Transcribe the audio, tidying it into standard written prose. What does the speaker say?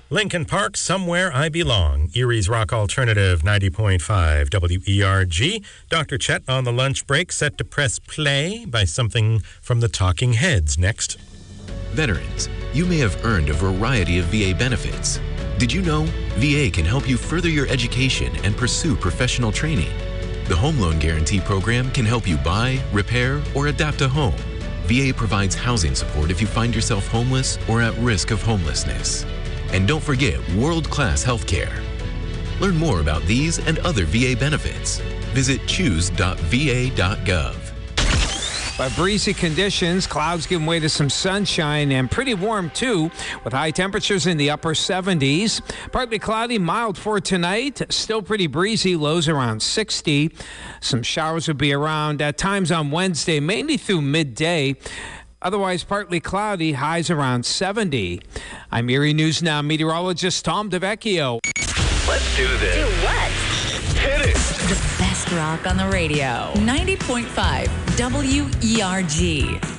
Lincoln Park, Somewhere I Belong. Erie's Rock Alternative, 90.5 WERG. Dr. Chet on the lunch break, set to press play by something from the Talking Heads. Next. Veterans, you may have earned a variety of VA benefits. Did you know VA can help you further your education and pursue professional training? The Home Loan Guarantee Program can help you buy, repair, or adapt a home. VA provides housing support if you find yourself homeless or at risk of homelessness. And don't forget world-class health care. Learn more about these and other VA benefits. Visit choose.va.gov. By breezy conditions, clouds giving way to some sunshine and pretty warm too, with high temperatures in the upper 70s. Partly cloudy, mild for tonight. Still pretty breezy, lows around 60. Some showers will be around at times on Wednesday, mainly through midday. Otherwise, partly cloudy, highs around 70. I'm Erie News Now meteorologist Tom DeVecchio. Let's do this. Do what? Hit it. The best rock on the radio. 90.5 WERG.